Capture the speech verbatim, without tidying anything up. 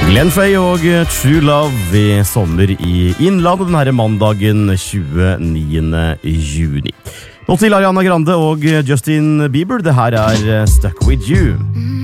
Glenn Frey og True Love i sommer i Innlandet denne mandagen tjueniende juni. Nå til Ariana Grande og Justin Bieber. Det her er Stuck With You.